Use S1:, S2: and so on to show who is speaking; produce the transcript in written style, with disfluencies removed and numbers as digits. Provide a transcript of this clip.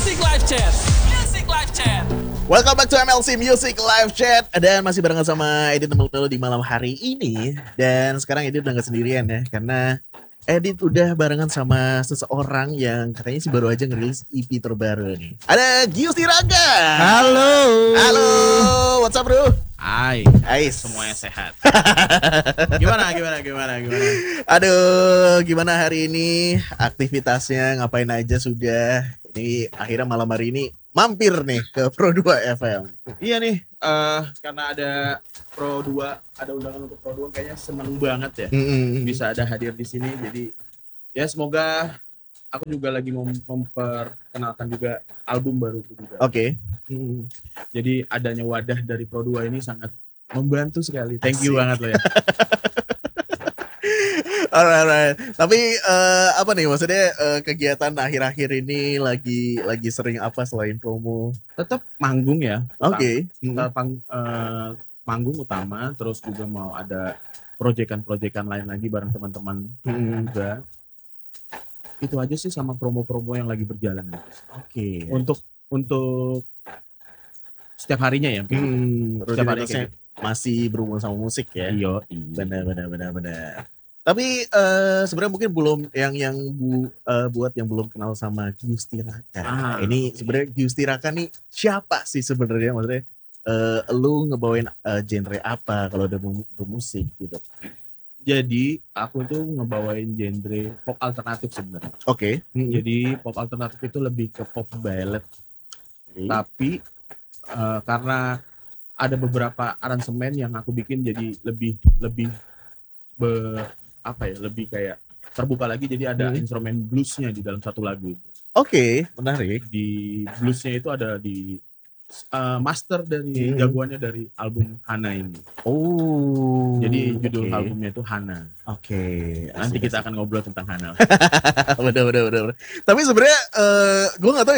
S1: Music Live Chat. Music Live Chat.
S2: Welcome back to MLC Music Live Chat. Dan masih barengan sama Edit Melo di malam hari ini. Dan sekarang Edit udah gak sendirian ya, karena Edit udah barengan sama seseorang yang katanya sih baru aja ngerilis EP terbaru nih. Ada Giusti Raga.
S3: Halo.
S2: Halo, what's up bro?
S3: Hai,
S2: Ais.
S3: semuanya sehat. Gimana?
S2: Aduh, gimana hari ini? Aktivitasnya ngapain aja sudah? Ini akhirnya malam hari ini mampir nih ke Pro 2 FM.
S3: Iya nih, karena ada Pro 2, ada undangan untuk Pro 2, kayaknya seneng banget ya bisa ada hadir di sini. Jadi ya semoga aku juga lagi memperkenalkan juga album baru juga.
S2: Oke.
S3: Jadi adanya wadah dari Pro 2 ini sangat membantu sekali. Thank you
S2: Asik.
S3: banget loh ya.
S2: Alright. Tapi apa nih maksudnya kegiatan akhir-akhir ini lagi sering apa selain promo?
S3: Tetap manggung ya.
S2: Oke.
S3: Manggung utama, terus juga mau ada proyekan-proyekan lain lagi bareng teman-teman juga. Itu aja sih, sama promo-promo yang lagi berjalan.
S2: Oke.
S3: Untuk setiap harinya ya. Setiap hari
S2: Rutinitasnya masih berhubungan sama musik ya.
S3: Iya.
S2: Benar. Tapi sebenarnya mungkin belum buat yang belum kenal sama Giusti Raka. Ini sebenarnya Giusti Raka nih siapa sih sebenarnya, maksudnya lu ngebawain genre apa kalau udah bermusik gitu?
S3: Jadi aku tuh ngebawain genre pop alternatif sebenarnya.
S2: Oke.
S3: Jadi pop alternatif itu lebih ke pop ballad. Tapi karena ada beberapa aransemen yang aku bikin jadi lebih lebih kayak terbuka lagi, jadi ada instrumen bluesnya di dalam satu lagu itu.
S2: Oke, menarik.
S3: Di bluesnya itu ada di master dari jagoannya dari album Hana ini.
S2: Oh.
S3: Jadi judul albumnya itu Hana.
S2: Oke.
S3: Nanti kita akan ngobrol tentang Hana.
S2: Bener. Tapi sebenarnya gue nggak tahu